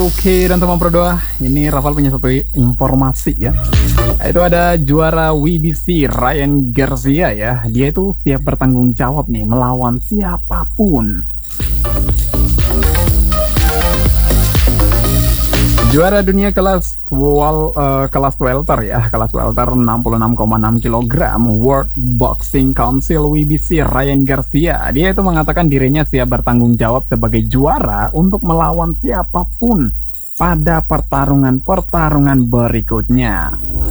Oke, dan teman Pro2, ini Rafael punya satu informasi ya. Itu ada juara WBC Ryan Garcia ya. Dia itu siap bertanggung jawab nih melawan siapapun. Juara dunia kelas welter ya, kelas welter 66,6 kg World Boxing Council WBC Ryan Garcia. Dia itu mengatakan dirinya siap bertanggung jawab sebagai juara untuk melawan siapapun pada pertarungan berikutnya.